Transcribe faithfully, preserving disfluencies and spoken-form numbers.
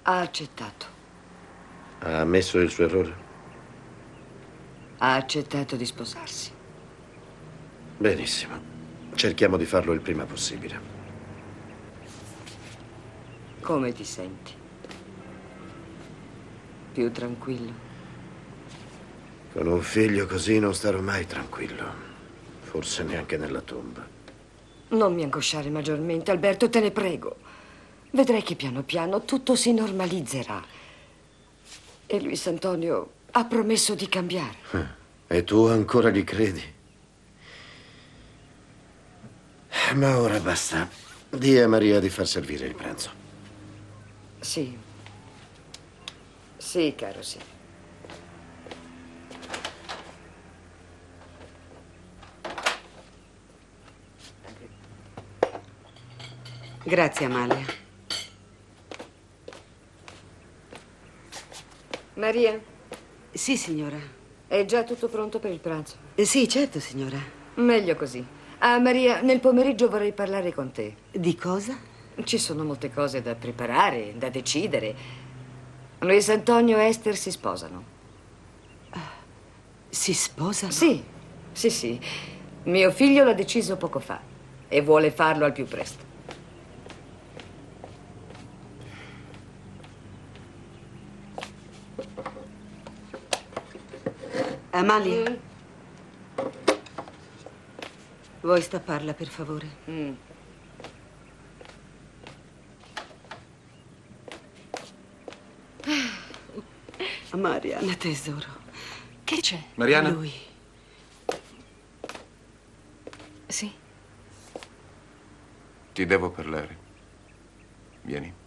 Ha accettato. Ha ammesso il suo errore? Ha accettato di sposarsi. Benissimo. Cerchiamo di farlo il prima possibile. Come ti senti? Più tranquillo? Con un figlio così non starò mai tranquillo. Forse neanche nella tomba. Non mi angosciare maggiormente, Alberto, te ne prego. Vedrai che piano piano tutto si normalizzerà. E Luis Antonio ha promesso di cambiare. E tu ancora gli credi? Ma ora basta. Dì a Maria di far servire il pranzo. Sì. Sì, caro, sì. Grazie, Amalia. Maria, Sì, signora. è già tutto pronto per il pranzo? Eh, Sì, certo, signora. Meglio così. Ah, Maria, nel pomeriggio vorrei parlare con te. Di cosa? Ci sono molte cose da preparare, da decidere. Luis Antonio e Esther si sposano. Si sposano? Sì, sì, sì. Mio figlio l'ha deciso poco fa e vuole farlo al più presto. Amalia, Mm. vuoi stapparla, per favore? Mm. Mariana, tesoro. Che c'è? Mariana? Lui. Sì. Ti devo parlare. Vieni.